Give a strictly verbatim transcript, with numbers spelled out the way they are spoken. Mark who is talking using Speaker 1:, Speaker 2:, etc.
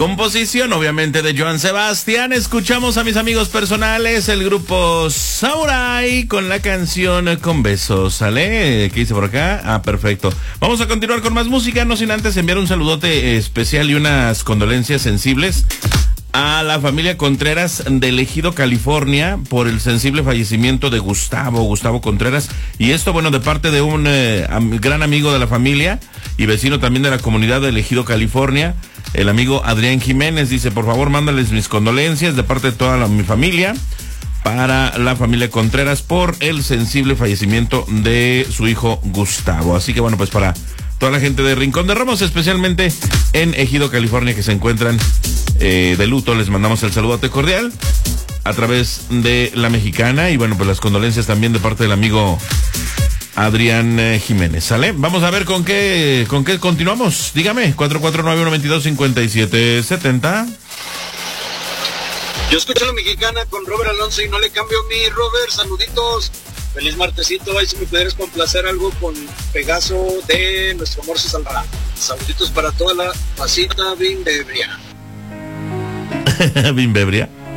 Speaker 1: Composición, obviamente, de Joan Sebastián. Escuchamos a mis amigos personales, el grupo Samurai, con la canción Con Besos. ¿Sale? ¿Qué dice por acá? Ah, perfecto. Vamos a continuar con más música, no sin antes enviar un saludote especial y unas condolencias sensibles a la familia Contreras del Ejido, California, por el sensible fallecimiento de Gustavo, Gustavo Contreras. Y esto, bueno, de parte de un eh, am, gran amigo de la familia y vecino también de la comunidad del Ejido, California, el amigo Adrián Jiménez. Dice, por favor, mándales mis condolencias de parte de toda la, mi familia, para la familia Contreras por el sensible fallecimiento de su hijo Gustavo. Así que, bueno, pues para toda la gente de Rincón de Romos, especialmente en Ejido, California, que se encuentran eh, de luto, les mandamos el saludote cordial a través de La Mexicana. Y bueno, pues las condolencias también de parte del amigo Adrián eh, Jiménez. ¿Sale? Vamos a ver con qué con qué continuamos. Dígame, cuatro cuatro nueve uno dos dos cinco siete siete cero.
Speaker 2: Yo escucho a La Mexicana con Robert Alonso y no le cambio mi Robert. Saluditos. Feliz martesito. Ahí si me pudieras complacer algo con Pegaso de nuestro amor César Ramos. Saluditos para toda la pasita Bimbebria.
Speaker 1: Bimbebria.